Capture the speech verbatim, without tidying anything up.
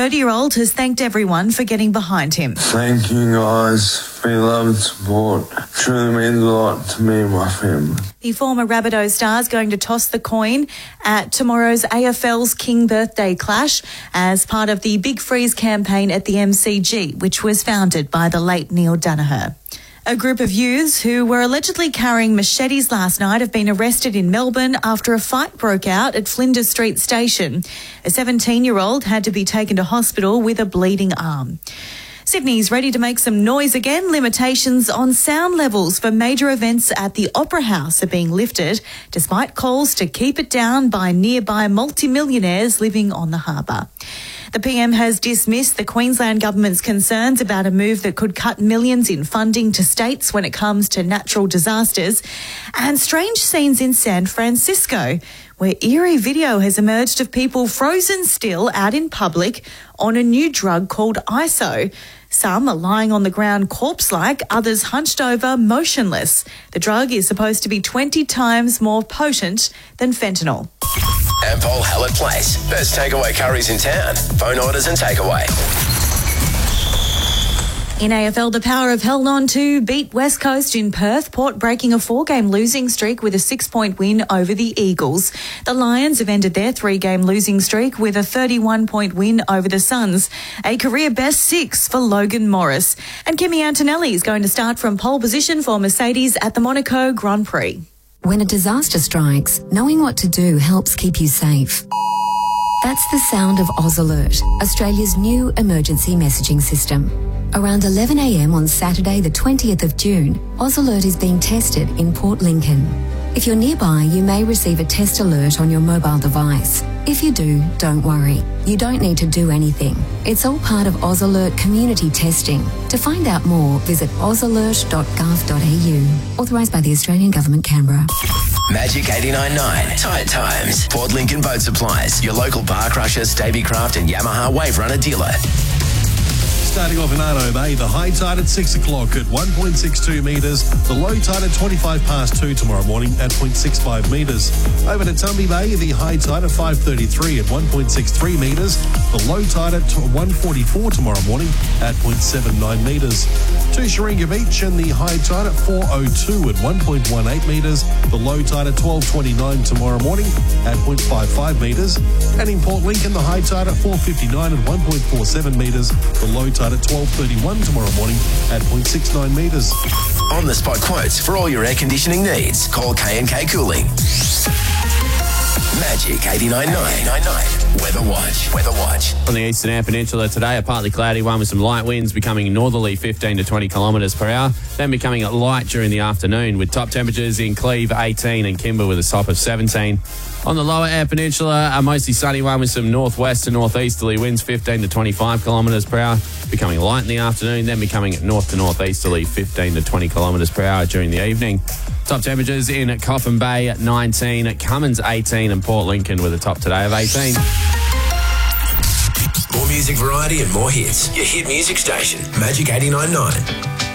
thirty-year-old has thanked everyone for getting behind him. Thank you guys for your love and support. It truly means a lot to me and my family. The former Rabbitohs star is going to toss the coin at tomorrow's A F L's King Birthday Clash as part of the Big Freeze campaign at the M C G, which was founded by the late Neil Danaher. A group of youths who were allegedly carrying machetes last night have been arrested in Melbourne after a fight broke out at Flinders Street Station. A seventeen-year-old had to be taken to hospital with a bleeding arm. Sydney's ready to make some noise again. Limitations on sound levels for major events at the Opera House are being lifted, despite calls to keep it down by nearby multimillionaires living on the harbour. The P M has dismissed the Queensland government's concerns about a move that could cut millions in funding to states when it comes to natural disasters. And strange scenes in San Francisco, where eerie video has emerged of people frozen still out in public on a new drug called I S O. Some are lying on the ground corpse-like, others hunched over motionless. The drug is supposed to be twenty times more potent than fentanyl. Ampol Hallett Place. Best takeaway curries in town. Phone orders and takeaway. In A F L, the Power have held on to beat West Coast in Perth, Port breaking a four-game losing streak with a six-point win over the Eagles. The Lions have ended their three-game losing streak with a thirty-one point win over the Suns, a career-best six for Logan Morris. And Kimi Antonelli is going to start from pole position for Mercedes at the Monaco Grand Prix. When a disaster strikes, knowing what to do helps keep you safe. That's the sound of Oz Alert, Australia's new emergency messaging system. Around eleven a m on Saturday the twentieth of June, Oz Alert is being tested in Port Lincoln. If you're nearby, you may receive a test alert on your mobile device. If you do, don't worry. You don't need to do anything. It's all part of Oz Alert community testing. To find out more, visit oz alert dot gov dot a u. Authorised by the Australian Government, Canberra. Magic eighty-nine point nine. Tight Times. Port Lincoln Boat Supplies. Your local bar crusher, Stabicraft and Yamaha Wave Runner dealer. Starting off in Arno Bay, the high tide at six o'clock at one point six two metres, the low tide at twenty-five past two tomorrow morning at zero point six five metres. Over to Tumby Bay, the high tide at five thirty-three at one point six three metres, the low tide at one forty-four tomorrow morning at zero point seven nine metres. To Sharinga Beach and the high tide at four oh two at one point one eight metres, the low tide at twelve twenty-nine tomorrow morning at zero point five five metres. And in Port Lincoln, the high tide at four fifty-nine at one point four seven metres, the low tide at twelve thirty-one tomorrow morning at zero point six nine metres. On the spot quotes for all your air conditioning needs. Call K and K Cooling. Magic eighty-nine point nine. Weather Watch. Weather Watch. On the Eastern Air Peninsula today, a partly cloudy one with some light winds becoming northerly fifteen to twenty kilometres per hour, then becoming light during the afternoon with top temperatures in Cleve eighteen and Kimber with a top of seventeen. On the lower Air Peninsula, a mostly sunny one with some northwest to northeasterly winds fifteen to twenty-five kilometres per hour, becoming light in the afternoon, then becoming north to northeasterly fifteen to twenty kilometres per hour during the evening. Top temperatures in Coffin Bay at nineteen, at Cummins eighteen and Port Lincoln with a top today of eighteen. More music variety and more hits. Your hit music station, Magic eighty-nine point nine.